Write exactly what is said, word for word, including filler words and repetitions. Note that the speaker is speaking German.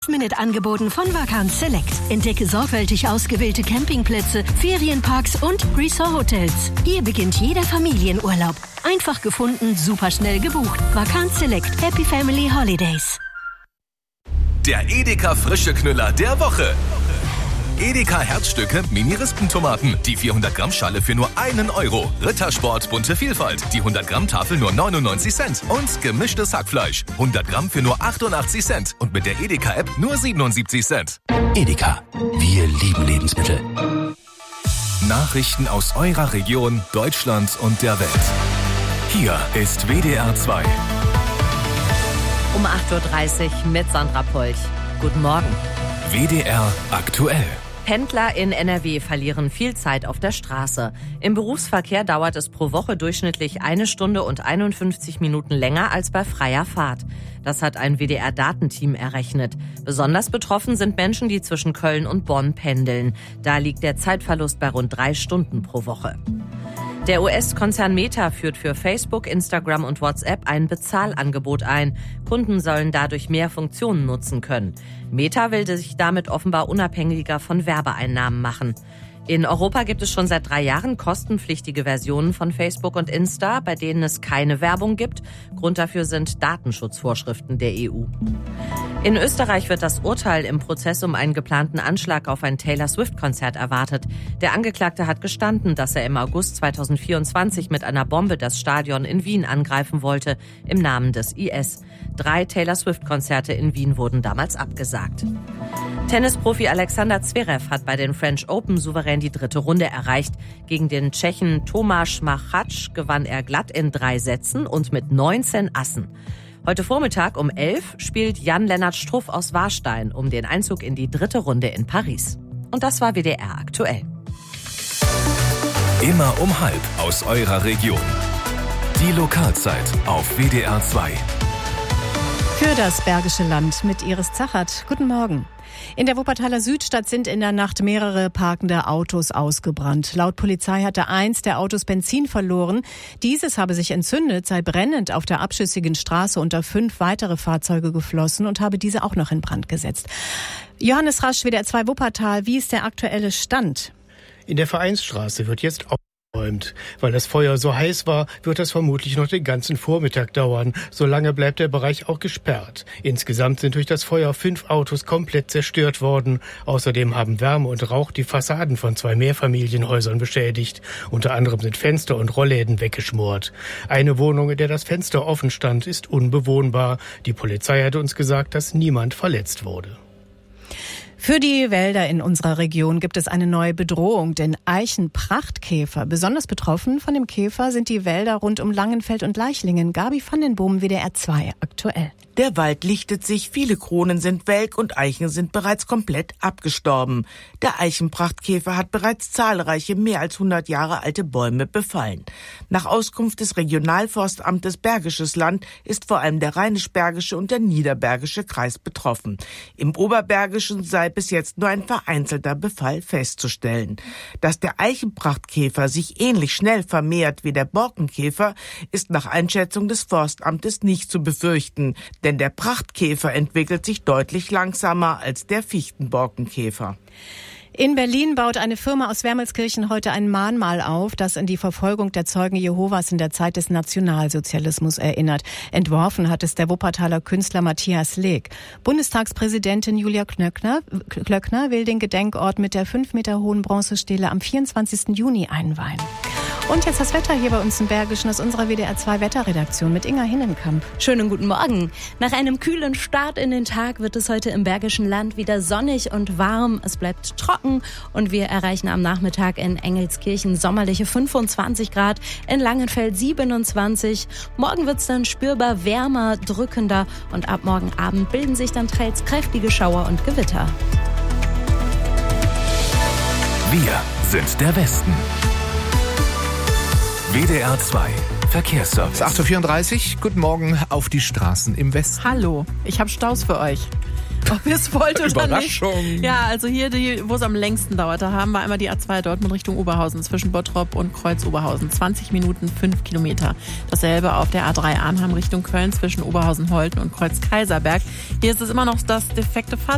Last-Minute-Angeboten von Vacanz Select. Entdecke sorgfältig ausgewählte Campingplätze, Ferienparks und Resort-Hotels. Hier beginnt jeder Familienurlaub. Einfach gefunden, super schnell gebucht. Vacanz Select. Happy Family Holidays. Der Edeka frische Knüller der Woche. Edeka Herzstücke Mini-Rispentomaten. Die vierhundert Gramm Schale für nur einen Euro. Rittersport bunte Vielfalt. Die hundert Gramm Tafel nur neunundneunzig Cent. Und gemischtes Hackfleisch. hundert Gramm für nur achtundachtzig Cent. Und mit der Edeka-App nur siebenundsiebzig Cent. Edeka. Wir lieben Lebensmittel. Nachrichten aus eurer Region, Deutschland und der Welt. Hier ist W D R zwei. Um acht Uhr dreißig mit Sandra Polch. Guten Morgen. W D R aktuell. Pendler in N R W verlieren viel Zeit auf der Straße. Im Berufsverkehr dauert es pro Woche durchschnittlich eine Stunde und einundfünfzig Minuten länger als bei freier Fahrt. Das hat ein W D R-Datenteam errechnet. Besonders betroffen sind Menschen, die zwischen Köln und Bonn pendeln. Da liegt der Zeitverlust bei rund drei Stunden pro Woche. Der U S-Konzern Meta führt für Facebook, Instagram und WhatsApp ein Bezahlangebot ein. Kunden sollen dadurch mehr Funktionen nutzen können. Meta will sich damit offenbar unabhängiger von Werbeeinnahmen machen. In Europa gibt es schon seit drei Jahren kostenpflichtige Versionen von Facebook und Insta, bei denen es keine Werbung gibt. Grund dafür sind Datenschutzvorschriften der E U. In Österreich wird das Urteil im Prozess um einen geplanten Anschlag auf ein Taylor-Swift-Konzert erwartet. Der Angeklagte hat gestanden, dass er im August zweitausendvierundzwanzig mit einer Bombe das Stadion in Wien angreifen wollte, im Namen des I S. Drei Taylor-Swift-Konzerte in Wien wurden damals abgesagt. Tennisprofi Alexander Zverev hat bei den French Open souverän die dritte Runde erreicht. Gegen den Tschechen Tomáš Machač gewann er glatt in drei Sätzen und mit neunzehn Assen. Heute Vormittag um elf spielt Jan-Lennart Struff aus Warstein um den Einzug in die dritte Runde in Paris. Und das war W D R aktuell. Immer um halb aus eurer Region. Die Lokalzeit auf W D R zwei. Für das Bergische Land mit Iris Zachert. Guten Morgen. In der Wuppertaler Südstadt sind in der Nacht mehrere parkende Autos ausgebrannt. Laut Polizei hatte eins der Autos Benzin verloren. Dieses habe sich entzündet, sei brennend auf der abschüssigen Straße unter fünf weitere Fahrzeuge geflossen und habe diese auch noch in Brand gesetzt. Johannes Rasch, W D R zwei Wuppertal, wie ist der aktuelle Stand? In der Vereinsstraße wird jetzt aufgeräumt. Weil das Feuer so heiß war, wird das vermutlich noch den ganzen Vormittag dauern. Solange bleibt der Bereich auch gesperrt. Insgesamt sind durch das Feuer fünf Autos komplett zerstört worden. Außerdem haben Wärme und Rauch die Fassaden von zwei Mehrfamilienhäusern beschädigt. Unter anderem sind Fenster und Rollläden weggeschmort. Eine Wohnung, in der das Fenster offen stand, ist unbewohnbar. Die Polizei hat uns gesagt, dass niemand verletzt wurde. Für die Wälder in unserer Region gibt es eine neue Bedrohung, denn Eichenprachtkäfer. Besonders betroffen von dem Käfer sind die Wälder rund um Langenfeld und Leichlingen. Gabi van den Boom, W D R zwei aktuell. Der Wald lichtet sich, viele Kronen sind welk und Eichen sind bereits komplett abgestorben. Der Eichenprachtkäfer hat bereits zahlreiche, mehr als hundert Jahre alte Bäume befallen. Nach Auskunft des Regionalforstamtes Bergisches Land ist vor allem der Rheinisch-Bergische und der Niederbergische Kreis betroffen. Im Oberbergischen sei bis jetzt nur ein vereinzelter Befall festzustellen. Dass der Eichenprachtkäfer sich ähnlich schnell vermehrt wie der Borkenkäfer, ist nach Einschätzung des Forstamtes nicht zu befürchten, denn der Prachtkäfer entwickelt sich deutlich langsamer als der Fichtenborkenkäfer. In Berlin baut eine Firma aus Wermelskirchen heute ein Mahnmal auf, das an die Verfolgung der Zeugen Jehovas in der Zeit des Nationalsozialismus erinnert. Entworfen hat es der Wuppertaler Künstler Matthias Leg. Bundestagspräsidentin Julia Klöckner, Klöckner will den Gedenkort mit der fünf Meter hohen Bronzestele am vierundzwanzigsten Juni einweihen. Und jetzt das Wetter hier bei uns im Bergischen aus unserer W D R zwei Wetterredaktion mit Inga Hinnenkamp. Schönen guten Morgen. Nach einem kühlen Start in den Tag wird es heute im Bergischen Land wieder sonnig und warm. Es bleibt trocken und wir erreichen am Nachmittag in Engelskirchen sommerliche fünfundzwanzig Grad, in Langenfeld siebenundzwanzig. Morgen wird es dann spürbar wärmer, drückender und ab morgen Abend bilden sich dann teils kräftige Schauer und Gewitter. Wir sind der Westen. W D R zwei Verkehrsservice. acht Uhr vierunddreißig, guten Morgen auf die Straßen im Westen. Hallo, ich habe Staus für euch. Ob ihr es wollt oder Überraschung. nicht. Ja, also hier, die, wo es am längsten dauert, da haben wir einmal die A zwei Dortmund Richtung Oberhausen zwischen Bottrop und Kreuz Oberhausen. zwanzig Minuten, fünf Kilometer. Dasselbe auf der A drei Arnhem Richtung Köln zwischen Oberhausen-Holten und Kreuz Kaiserberg. Hier ist es immer noch das defekte Fahrzeug.